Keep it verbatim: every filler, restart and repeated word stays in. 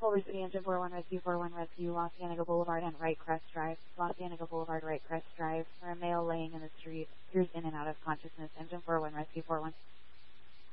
Culver City, Engine four one Rescue, four one Rescue, Los Angeles Boulevard and Right Crest Drive. Los Angeles Boulevard, Right Crest Drive. For a male laying in the street, appears in and out of consciousness. Engine four one Rescue, four one.